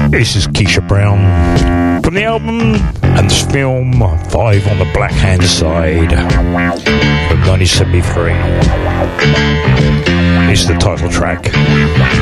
This is Keisha Brown from the album and film 5 on the Black Hand Side from 1973. It's the title track.